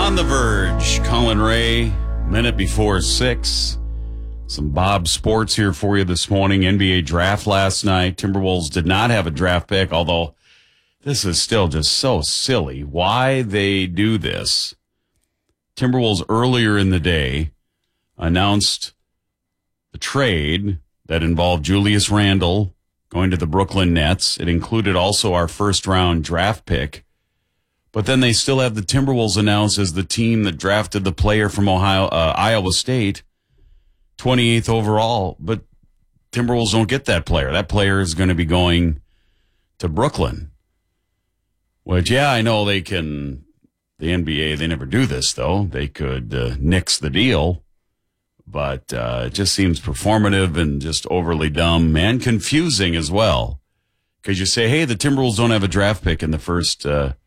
On the Verge, Colin Ray, minute before 6. Some Bob Sports here for you this morning. NBA draft last night. Timberwolves did not have a draft pick, although this is still just so silly. Why they do this. Timberwolves earlier in the day announced the trade that involved Julius Randle going to the Brooklyn Nets. It included also our first-round draft pick. But then they still have the Timberwolves announced as the team that drafted the player from Iowa State, 28th overall. But Timberwolves don't get that player. That player is going to be going to Brooklyn. Which, yeah, I know they can. The NBA, they never do this, though. They could nix the deal. But it just seems performative and just overly dumb and confusing as well. Because you say, hey, the Timberwolves don't have a draft pick in the first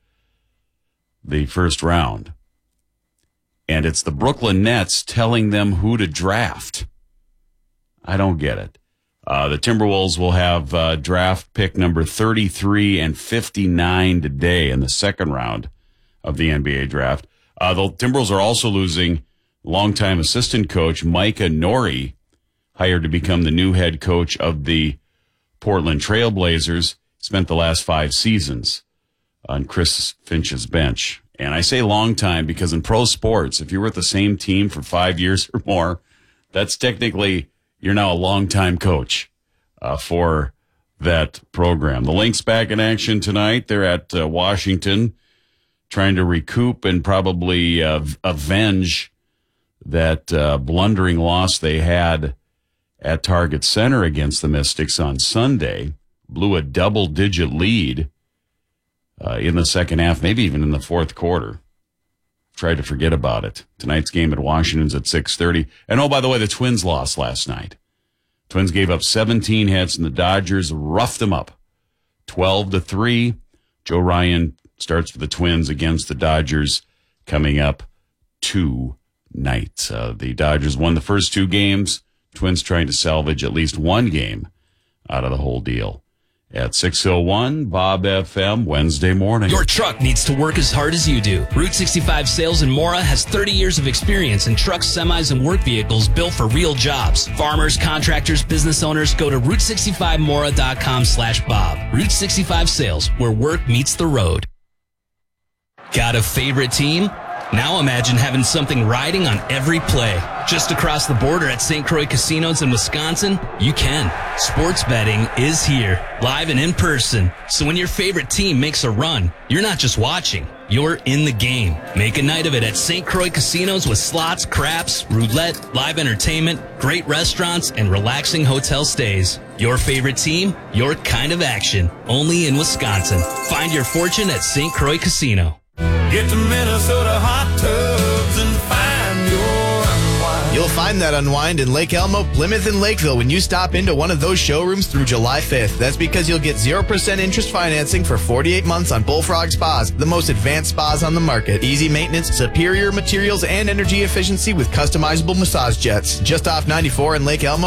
round. And it's the Brooklyn Nets telling them who to draft. I don't get it. The Timberwolves will have draft pick number 33 and 59 today in the second round of the NBA draft. The Timberwolves are also losing longtime assistant coach Micah Nori, hired to become the new head coach of the Portland Trail Blazers. Spent the last 5 seasons on Chris Finch's bench. And I say long time because in pro sports, if you were at the same team for 5 years or more, that's technically, you're now a long-time coach for that program. The Lynx back in action tonight. They're at Washington trying to recoup and probably avenge that blundering loss they had at Target Center against the Mystics on Sunday. Blew a double-digit lead in the second half, maybe even in the fourth quarter. Tried to forget about it. Tonight's game at Washington's at 6:30. And oh, by the way, the Twins lost last night. Twins gave up 17 hits, and the Dodgers roughed them up. 12-3. Joe Ryan starts for the Twins against the Dodgers coming up tonight. The Dodgers won the first 2 games. Twins trying to salvage at least 1 game out of the whole deal. At 6:01, Bob FM, Wednesday morning. Your truck needs to work as hard as you do. Route 65 Sales in Mora has 30 years of experience in trucks, semis, and work vehicles built for real jobs. Farmers, contractors, business owners, go to Route65Mora.com/Bob. Route 65 Sales, where work meets the road. Got a favorite team? Now imagine having something riding on every play. Just across the border at St. Croix Casinos in Wisconsin, you can. Sports betting is here, live and in person. So when your favorite team makes a run, you're not just watching, you're in the game. Make a night of it at St. Croix Casinos with slots, craps, roulette, live entertainment, great restaurants, and relaxing hotel stays. Your favorite team, your kind of action. Only in Wisconsin. Find your fortune at St. Croix Casino. Get to Minnesota Hot Tubs and find your unwind. You'll find that unwind in Lake Elmo, Plymouth, and Lakeville when you stop into one of those showrooms through July 5th. That's because you'll get 0% interest financing for 48 months on Bullfrog Spas, the most advanced spas on the market. Easy maintenance, superior materials, and energy efficiency with customizable massage jets. Just off 94 in Lake Elmo.